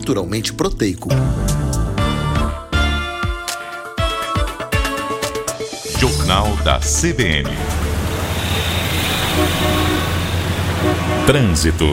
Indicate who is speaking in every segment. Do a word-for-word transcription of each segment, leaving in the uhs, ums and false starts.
Speaker 1: naturalmente proteico.
Speaker 2: Jornal da C B N. Trânsito.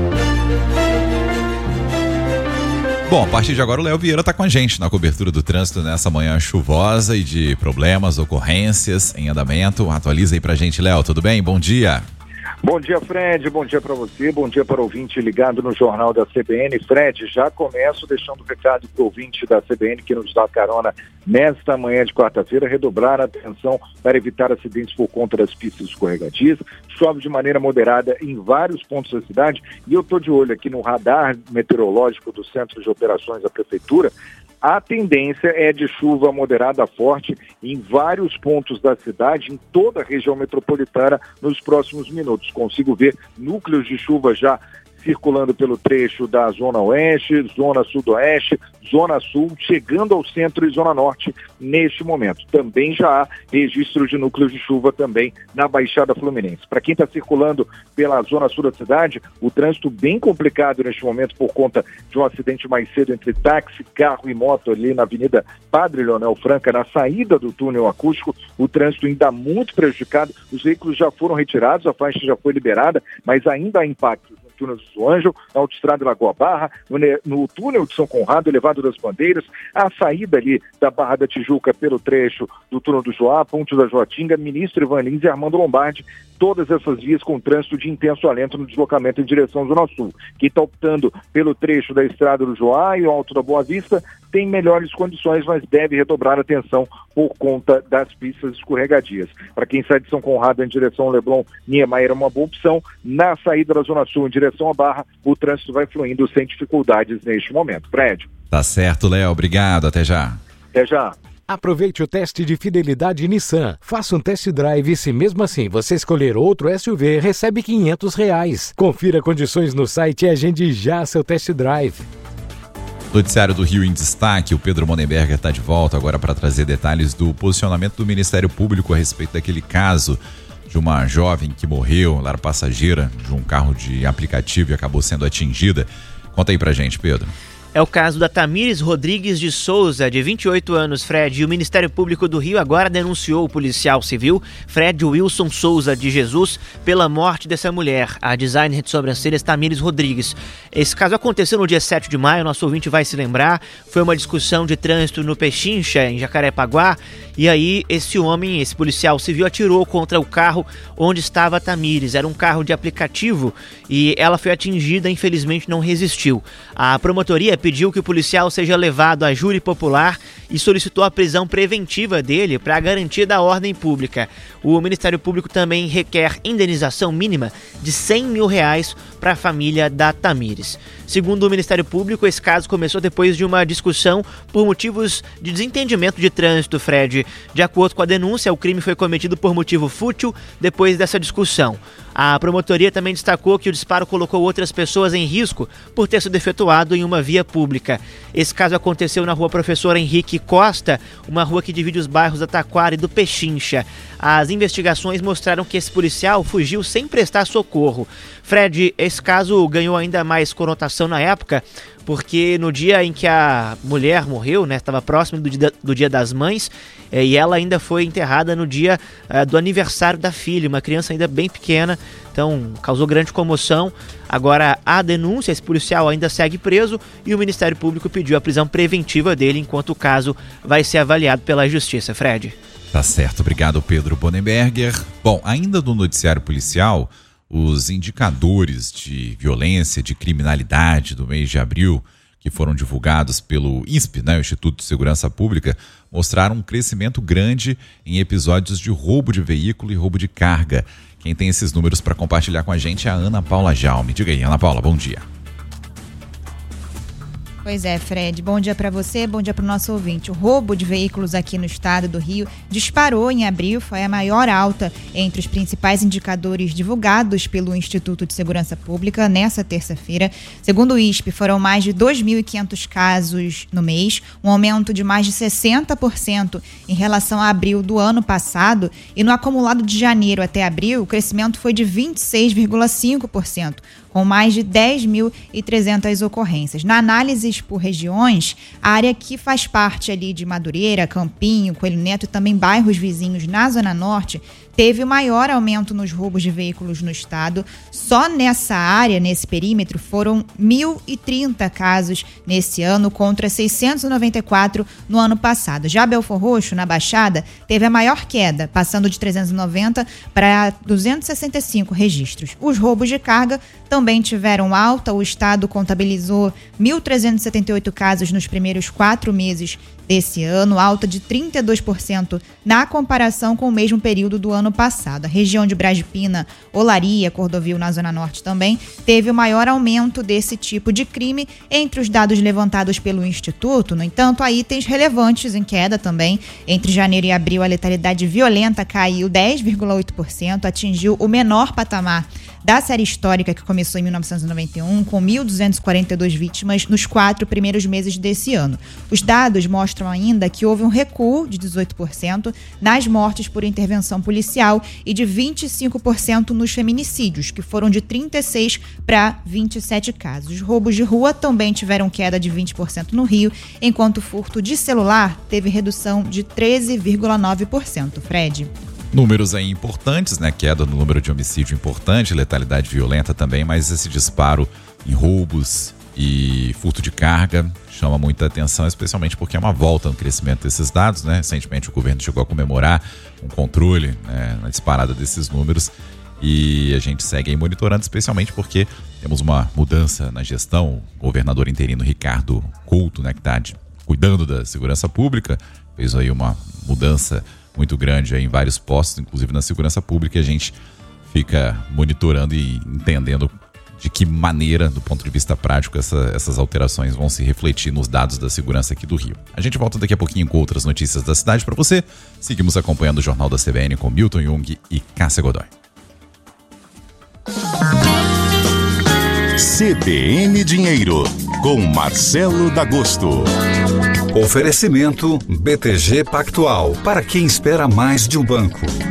Speaker 3: Bom, a partir de agora o Léo Vieira está com a gente na cobertura do trânsito nessa manhã chuvosa e de problemas, ocorrências em andamento. Atualiza aí pra gente, Léo, tudo bem? Bom dia.
Speaker 4: Bom dia, Fred, bom dia para você, bom dia para o ouvinte ligado no Jornal da C B N. Fred, já começo deixando um recado para o ouvinte da C B N que nos dá carona nesta manhã de quarta-feira, redobrar a atenção para evitar acidentes por conta das pistas escorregadias. Chove de maneira moderada em vários pontos da cidade e eu estou de olho aqui no radar meteorológico do Centro de Operações da Prefeitura. A tendência é de chuva moderada a forte em vários pontos da cidade, em toda a região metropolitana, nos próximos minutos. Consigo ver núcleos de chuva já circulando pelo trecho da Zona Oeste, Zona Sudoeste, Zona Sul, chegando ao centro e Zona Norte neste momento. Também já há registro de núcleos de chuva também na Baixada Fluminense. Para quem está circulando pela Zona Sul da cidade, o trânsito bem complicado neste momento por conta de um acidente mais cedo entre táxi, carro e moto ali na Avenida Padre Leonel Franca, na saída do túnel acústico. O trânsito ainda muito prejudicado, os veículos já foram retirados, a faixa já foi liberada, mas ainda há impactos no túnel do São Ângelo, na autoestrada Lagoa Barra, no, no túnel de São Conrado, elevado das Bandeiras, a saída ali da Barra da Tijuca pelo trecho do túnel do Joá, Ponte da Joatinga, Ministro Ivan Lins e Armando Lombardi, todas essas vias com trânsito de intenso alento no deslocamento em direção à Zona Sul. Quem está optando pelo trecho da estrada do Joá e o Alto da Boa Vista tem melhores condições, mas deve redobrar a atenção por conta das pistas escorregadias. Para quem sai de São Conrado em direção ao Leblon, Niemeyer é uma boa opção. Na saída da Zona Sul em direção à Barra, o trânsito vai fluindo sem dificuldades neste momento. Fred.
Speaker 3: Tá certo, Léo. Obrigado. Até já.
Speaker 4: Até já.
Speaker 5: Aproveite o teste de fidelidade Nissan. Faça um test drive e se mesmo assim você escolher outro S U V, recebe quinhentos reais. Confira condições no site e agende já seu test drive.
Speaker 3: Noticiário do Rio em destaque, o Pedro Monenberger está de volta agora para trazer detalhes do posicionamento do Ministério Público a respeito daquele caso de uma jovem que morreu, ela era passageira de um carro de aplicativo e acabou sendo atingida. Conta aí pra gente, Pedro.
Speaker 6: É o caso da Tamires Rodrigues de Souza, de vinte e oito anos, Fred, e o Ministério Público do Rio agora denunciou o policial civil Fred Wilson Souza de Jesus pela morte dessa mulher, a designer de sobrancelhas Tamires Rodrigues. Esse caso aconteceu no dia sete de maio, nosso ouvinte vai se lembrar, foi uma discussão de trânsito no Pechincha, em Jacarepaguá, e aí esse homem, esse policial civil, atirou contra o carro onde estava a Tamires. Era um carro de aplicativo e ela foi atingida, infelizmente não resistiu. A promotoria pediu que o policial seja levado a júri popular e solicitou a prisão preventiva dele para a garantia da ordem pública. O Ministério Público também requer indenização mínima de cem mil reais para a família da Tamires. Segundo o Ministério Público, esse caso começou depois de uma discussão por motivos de desentendimento de trânsito, Fred. De acordo com a denúncia, o crime foi cometido por motivo fútil depois dessa discussão. A promotoria também destacou que o disparo colocou outras pessoas em risco por ter sido efetuado em uma via pública. Esse caso aconteceu na rua Professor Henrique Costa, uma rua que divide os bairros da Taquara e do Pechincha. As investigações mostraram que esse policial fugiu sem prestar socorro. Fred, esse caso ganhou ainda mais conotação na época, porque no dia em que a mulher morreu, né, estava próximo do dia, do dia das Mães, eh, e ela ainda foi enterrada no dia eh, do aniversário da filha, uma criança ainda bem pequena, então causou grande comoção. Agora a denúncia, esse policial ainda segue preso e o Ministério Público pediu a prisão preventiva dele enquanto o caso vai ser avaliado pela Justiça. Fred.
Speaker 3: Tá certo, obrigado, Pedro Bonenberger. Bom, ainda do noticiário policial, os indicadores de violência, de criminalidade do mês de abril, que foram divulgados pelo I S P, né, o Instituto de Segurança Pública, mostraram um crescimento grande em episódios de roubo de veículo e roubo de carga. Quem tem esses números para compartilhar com a gente é a Ana Paula Jaume. Diga aí, Ana Paula, bom dia.
Speaker 7: Pois é, Fred. Bom dia para você, bom dia para o nosso ouvinte. O roubo de veículos aqui no estado do Rio disparou em abril, foi a maior alta entre os principais indicadores divulgados pelo Instituto de Segurança Pública nessa terça-feira. Segundo o I S P, foram mais de dois mil e quinhentos casos no mês, um aumento de mais de sessenta por cento em relação a abril do ano passado, e no acumulado de janeiro até abril, o crescimento foi de vinte e seis vírgula cinco por cento. com mais de dez mil e trezentas ocorrências. Na análise por regiões, a área que faz parte ali de Madureira, Campinho, Coelho Neto e também bairros vizinhos na Zona Norte, teve o maior aumento nos roubos de veículos no estado. Só nessa área, nesse perímetro, foram mil e trinta casos nesse ano, contra seiscentos e noventa e quatro no ano passado. Já Belfor Roxo, na Baixada, teve a maior queda, passando de trezentos e noventa para duzentos e sessenta e cinco registros. Os roubos de carga também tiveram alta. O estado contabilizou mil trezentos e setenta e oito casos nos primeiros quatro meses desse ano, alta de trinta e dois por cento na comparação com o mesmo período do ano passado. A região de Brasipina, Olaria, Cordovil, na Zona Norte também, teve o maior aumento desse tipo de crime. Entre os dados levantados pelo Instituto, no entanto, há itens relevantes em queda também. Entre janeiro e abril, a letalidade violenta caiu dez vírgula oito por cento, atingiu o menor patamar da série histórica que começou em mil novecentos e noventa e um, com mil duzentas e quarenta e duas vítimas nos quatro primeiros meses desse ano. Os dados mostram ainda que houve um recuo de dezoito por cento nas mortes por intervenção policial e de vinte e cinco por cento nos feminicídios, que foram de trinta e seis para vinte e sete casos. Os roubos de rua também tiveram queda de vinte por cento no Rio, enquanto o furto de celular teve redução de treze vírgula nove por cento. Fred.
Speaker 3: Números aí importantes, né? Queda no número de homicídio importante, letalidade violenta também, mas esse disparo em roubos e furto de carga chama muita atenção, especialmente porque é uma volta no crescimento desses dados, né? Recentemente o governo chegou a comemorar um controle, né, na disparada desses números, e a gente segue aí monitorando, especialmente porque temos uma mudança na gestão. O governador interino Ricardo Couto, né, que está cuidando da segurança pública, fez aí uma mudança muito grande aí em vários postos, inclusive na segurança pública, e a gente fica monitorando e entendendo de que maneira, do ponto de vista prático, essa, essas alterações vão se refletir nos dados da segurança aqui do Rio. A gente volta daqui a pouquinho com outras notícias da cidade para você. Seguimos acompanhando o Jornal da C B N com Milton Jung e Cássia Godoy.
Speaker 2: C B N Dinheiro, com Marcelo D'Agosto.
Speaker 1: Oferecimento B T G Pactual, para quem espera mais de um banco.